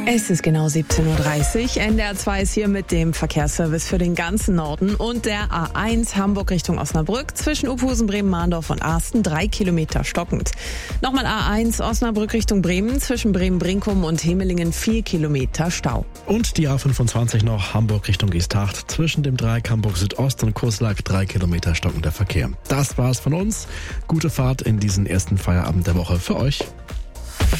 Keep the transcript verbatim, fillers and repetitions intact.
Es ist genau siebzehn Uhr dreißig. N D R zwei ist hier mit dem Verkehrsservice für den ganzen Norden und der A eins Hamburg Richtung Osnabrück zwischen Uphusen, Bremen, Mahndorf und Arsten drei Kilometer stockend. Nochmal A eins Osnabrück Richtung Bremen zwischen Bremen-Brinkum und Hemelingen vier Kilometer Stau. Und die A fünfundzwanzig noch Hamburg Richtung Geesthacht zwischen dem Dreieck Hamburg Südost und Kurslack drei Kilometer stockender Verkehr. Das war's von uns. Gute Fahrt in diesen ersten Feierabend der Woche für euch.